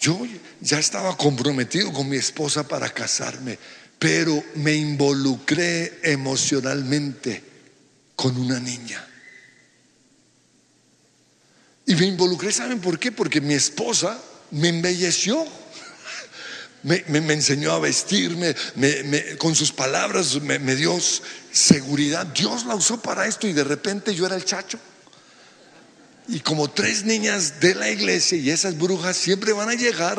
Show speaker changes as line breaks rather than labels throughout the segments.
Yo ya estaba comprometido con mi esposa para casarme, pero me involucré emocionalmente con una niña. Y me involucré, ¿saben por qué? Porque mi esposa me embelleció. Me enseñó a vestirme, con sus palabras me dio seguridad. Dios la usó para esto y de repente yo era el chacho. Y como 3 niñas de la iglesia, y esas brujas siempre van a llegar,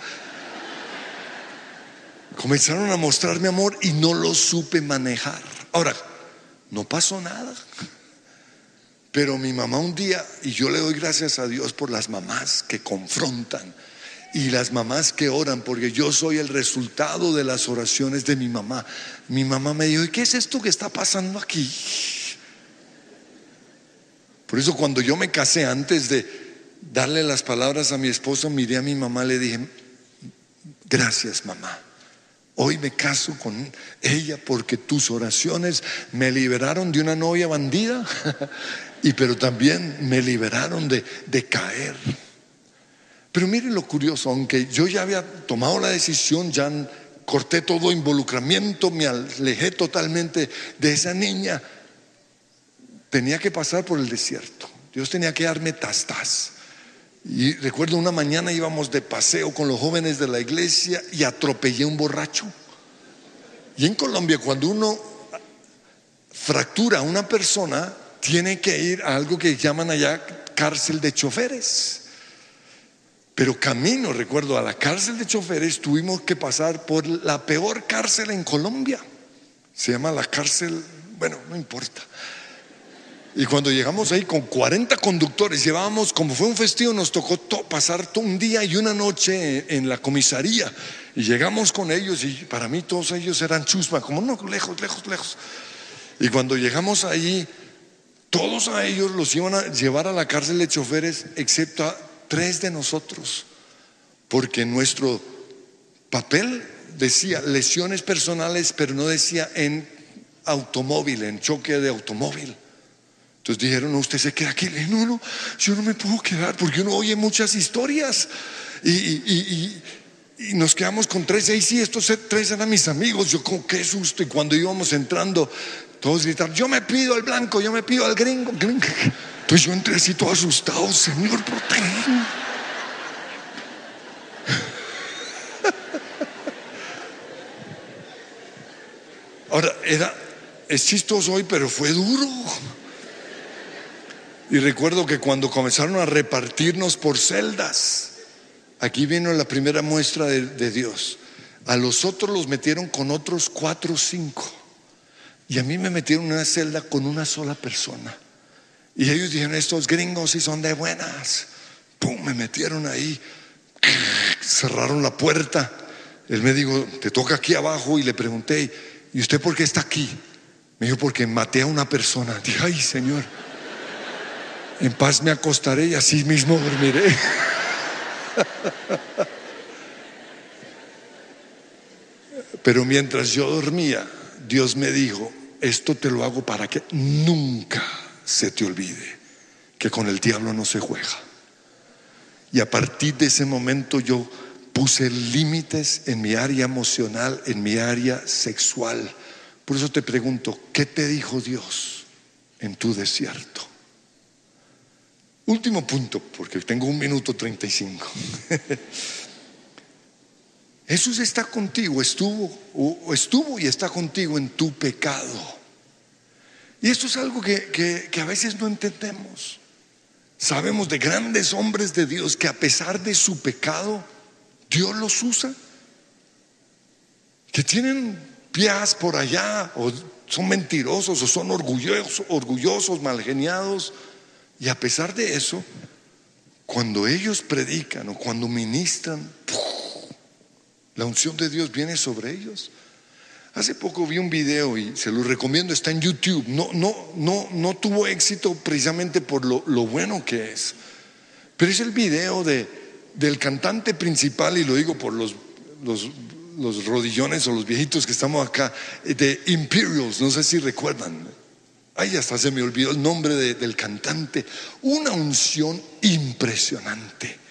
comenzaron a mostrarme amor y no lo supe manejar. Ahora, no pasó nada. Pero mi mamá un día, y yo le doy gracias a Dios por las mamás que confrontan y las mamás que oran, porque yo soy el resultado de las oraciones de mi mamá. Mi mamá me dijo: ¿y qué es esto que está pasando aquí? Por eso cuando yo me casé, antes de darle las palabras a mi esposo, miré a mi mamá y le dije: gracias, mamá. Hoy me caso con ella porque tus oraciones me liberaron de una novia bandida pero también me liberaron de caer. Pero miren lo curioso, aunque yo ya había tomado la decisión, ya corté todo involucramiento, me alejé totalmente de esa niña, tenía que pasar por el desierto. Dios tenía que darme tastas. Y recuerdo una mañana íbamos de paseo con los jóvenes de la iglesia y atropellé a un borracho. Y en Colombia, cuando uno fractura a una persona, tiene que ir a algo que llaman allá cárcel de choferes. Pero camino, recuerdo, a la cárcel de choferes, tuvimos que pasar por la peor cárcel en Colombia. Se llama la cárcel, bueno, no importa. Y cuando llegamos ahí con 40 conductores, llevábamos, como fue un festivo, nos tocó pasar todo un día y una noche en la comisaría. Y llegamos con ellos y para mí todos ellos eran chusma, como no, lejos. Y cuando llegamos ahí, todos a ellos los iban a llevar a la cárcel de choferes, excepto a 3 de nosotros, porque nuestro papel decía lesiones personales, pero no decía en automóvil, en choque de automóvil. Entonces dijeron: no, usted se queda aquí. Le dije: no, yo no me puedo quedar, porque uno oye muchas historias y nos quedamos con 3. Y sí, estos 3 eran mis amigos. Yo como qué susto. Y cuando íbamos entrando, todos gritaron: yo me pido al blanco, yo me pido al gringo. Entonces yo entré así todo asustado: Señor, protégeme. Ahora, es chistoso hoy, pero fue duro. Y recuerdo que cuando comenzaron a repartirnos por celdas, aquí vino la primera muestra de Dios. A los otros los metieron con otros 4 o 5. Y a mí me metieron en una celda con una sola persona. Y ellos dijeron: estos gringos sí son de buenas. Pum, me metieron ahí. Cerraron la puerta. Él me dijo: te toca aquí abajo. Y le pregunté: ¿y usted por qué está aquí? Me dijo: porque maté a una persona. Dije: ay, Señor, en paz me acostaré y así mismo dormiré. Pero mientras yo dormía, Dios me dijo: esto te lo hago para que nunca se te olvide que con el diablo no se juega. Y a partir de ese momento yo puse límites en mi área emocional, en mi área sexual. Por eso te pregunto: ¿qué te dijo Dios en tu desierto? Último punto, porque tengo 1 minuto 35. Jesús está contigo, estuvo y está contigo en tu pecado. Y esto es algo que a veces no entendemos. Sabemos de grandes hombres de Dios que a pesar de su pecado, Dios los usa, que tienen pies por allá, o son mentirosos, o son orgullosos, malgeniados. Y a pesar de eso, cuando ellos predican o cuando ministran, la unción de Dios viene sobre ellos. Hace poco vi un video y se lo recomiendo, está en YouTube. No tuvo éxito precisamente por lo bueno que es, pero es el video del cantante principal, y lo digo por los rodillones o los viejitos que estamos acá, de Imperials. No sé si recuerdan. Ay, hasta se me olvidó el nombre del cantante. Una unción impresionante.